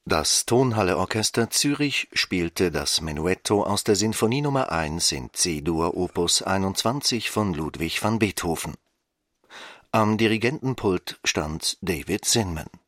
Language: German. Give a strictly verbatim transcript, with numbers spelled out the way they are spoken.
Das Tonhalle-Orchester Zürich spielte das Menuetto aus der Sinfonie Nummer eins in C-Dur Opus einundzwanzig von Ludwig van Beethoven. Am Dirigentenpult stand David Zinman.